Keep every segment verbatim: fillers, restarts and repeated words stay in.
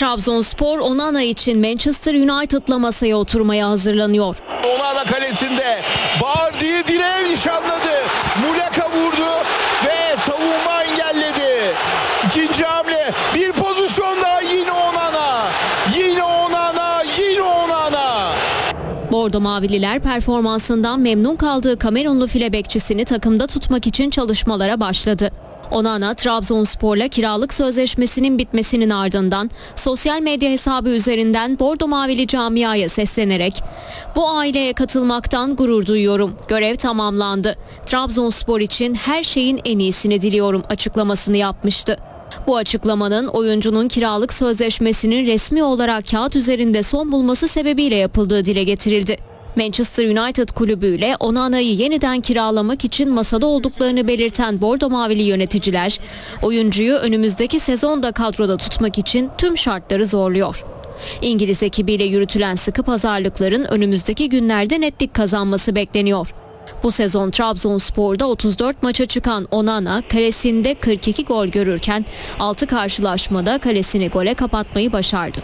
Trabzonspor Onana için Manchester United'la masaya oturmaya hazırlanıyor. Onana kalesinde Bardi'yi direğe nişanladı. Muleka vurdu ve savunma engelledi. İkinci hamle, bir pozisyon daha, yine Onana. Yine Onana, yine Onana. Bordo Mavililer performansından memnun kaldığı Kamerunlu file bekçisini takımda tutmak için çalışmalara başladı. Onana, Trabzonspor'la kiralık sözleşmesinin bitmesinin ardından sosyal medya hesabı üzerinden Bordo Mavili camiaya seslenerek "Bu aileye katılmaktan gurur duyuyorum. Görev tamamlandı. Trabzonspor için her şeyin en iyisini diliyorum" açıklamasını yapmıştı. Bu açıklamanın oyuncunun kiralık sözleşmesinin resmi olarak kağıt üzerinde son bulması sebebiyle yapıldığı dile getirildi. Manchester United kulübüyle Onana'yı yeniden kiralamak için masada olduklarını belirten Bordo Mavili yöneticiler, oyuncuyu önümüzdeki sezonda kadroda tutmak için tüm şartları zorluyor. İngiliz ekibiyle yürütülen sıkı pazarlıkların önümüzdeki günlerde netlik kazanması bekleniyor. Bu sezon Trabzonspor'da otuz dört maça çıkan Onana kalesinde kırk iki gol görürken altı karşılaşmada kalesini gole kapatmayı başardı.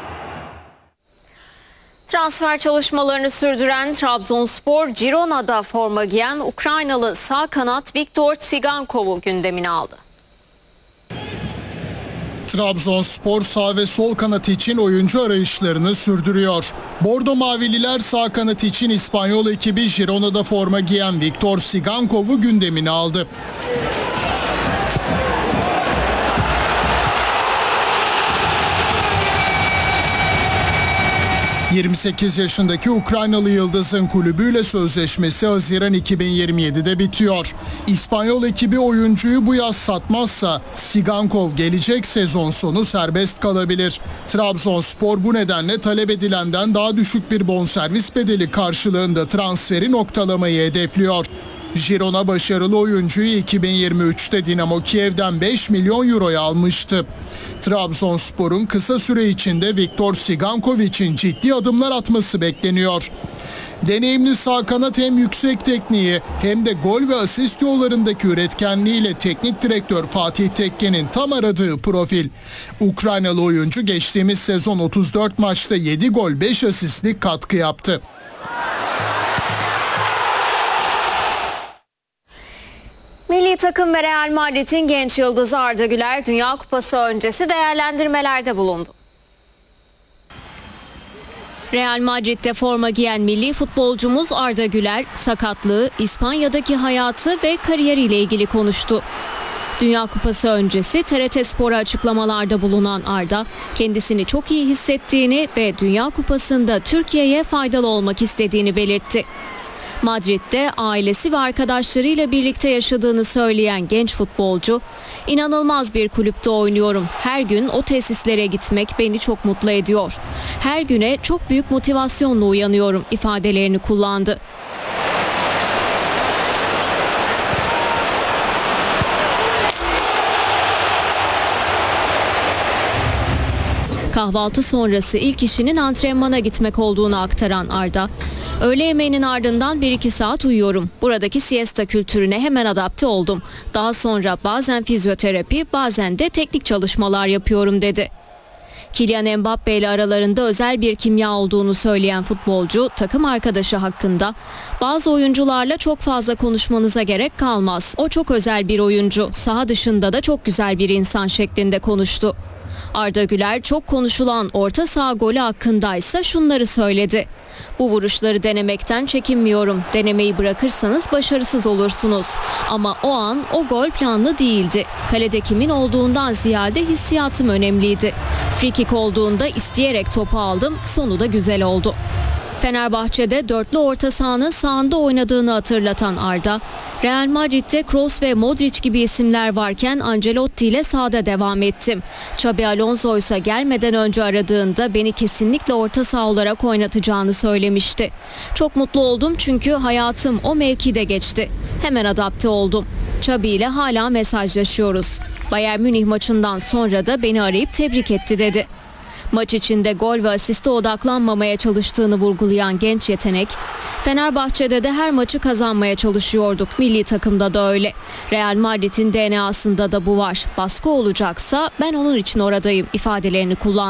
Transfer çalışmalarını sürdüren Trabzonspor, Girona'da forma giyen Ukraynalı sağ kanat Viktor Tsigankov'u gündemine aldı. Trabzonspor sağ ve sol kanat için oyuncu arayışlarını sürdürüyor. Bordo Mavililer sağ kanat için İspanyol ekibi Girona'da forma giyen Viktor Tsigankov'u gündemine aldı. yirmi sekiz yaşındaki Ukraynalı yıldızın kulübüyle sözleşmesi Haziran iki bin yirmi yedi'de bitiyor. İspanyol ekibi oyuncuyu bu yaz satmazsa Tsigankov gelecek sezon sonu serbest kalabilir. Trabzonspor bu nedenle talep edilenden daha düşük bir bonservis bedeli karşılığında transferi noktalamayı hedefliyor. Girona başarılı oyuncuyu iki bin yirmi üç'te Dinamo Kiev'den beş milyon euroya almıştı. Trabzonspor'un kısa süre içinde Viktor Tsigankov için ciddi adımlar atması bekleniyor. Deneyimli sağ kanat hem yüksek tekniği hem de gol ve asist yollarındaki üretkenliğiyle teknik direktör Fatih Tekke'nin tam aradığı profil. Ukraynalı oyuncu geçtiğimiz sezon otuz dört maçta yedi gol beş asistlik katkı yaptı. Milli takım ve Real Madrid'in genç yıldızı Arda Güler Dünya Kupası öncesi değerlendirmelerde bulundu. Real Madrid'de forma giyen milli futbolcumuz Arda Güler, sakatlığı, İspanya'daki hayatı ve kariyeriyle ilgili konuştu. Dünya Kupası öncesi T R T Spor'a açıklamalarda bulunan Arda, kendisini çok iyi hissettiğini ve Dünya Kupası'nda Türkiye'ye faydalı olmak istediğini belirtti. Madrid'de ailesi ve arkadaşlarıyla birlikte yaşadığını söyleyen genç futbolcu, "İnanılmaz bir kulüpte oynuyorum. Her gün o tesislere gitmek beni çok mutlu ediyor. Her güne çok büyük motivasyonla uyanıyorum" ifadelerini kullandı. Kahvaltı sonrası ilk işinin antrenmana gitmek olduğunu aktaran Arda, "Öğle yemeğinin ardından bir iki saat uyuyorum. Buradaki siesta kültürüne hemen adapte oldum. Daha sonra bazen fizyoterapi, bazen de teknik çalışmalar yapıyorum" dedi. Kylian Mbappe ile aralarında özel bir kimya olduğunu söyleyen futbolcu, takım arkadaşı hakkında "Bazı oyuncularla çok fazla konuşmanıza gerek kalmaz. O çok özel bir oyuncu. Saha dışında da çok güzel bir insan" şeklinde konuştu. Arda Güler çok konuşulan orta saha golü hakkındaysa şunları söyledi. "Bu vuruşları denemekten çekinmiyorum. Denemeyi bırakırsanız başarısız olursunuz. Ama o an o gol planlı değildi. Kalede kimin olduğundan ziyade hissiyatım önemliydi. Free kick olduğunda isteyerek topu aldım. Sonu da güzel oldu." Fenerbahçe'de dörtlü orta sahanın sağında oynadığını hatırlatan Arda, "Real Madrid'de Kroos ve Modric gibi isimler varken Ancelotti ile sahada devam ettim. Xabi Alonso ise gelmeden önce aradığında beni kesinlikle orta saha olarak oynatacağını söylemişti. Çok mutlu oldum çünkü hayatım o mevkide geçti. Hemen adapte oldum. Xabi ile hala mesajlaşıyoruz. Bayern Münih maçından sonra da beni arayıp tebrik etti" dedi. Maç içinde gol ve asiste odaklanmamaya çalıştığını vurgulayan genç yetenek, "Fenerbahçe'de de her maçı kazanmaya çalışıyorduk. Milli takımda da öyle. Real Madrid'in D N A'sında da bu var. Baskı olacaksa ben onun için oradayım" ifadelerini kullandı.